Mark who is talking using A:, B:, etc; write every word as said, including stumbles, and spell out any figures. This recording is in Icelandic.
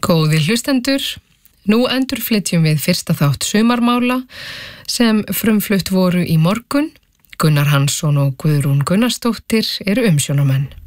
A: Góðir hlustendur, nú endurflytjum við fyrsta þátt sumarmála sem frumflutt voru í morgun. Gunnar Hansson og Guðrún Gunnarsdóttir eru umsjónarmenn.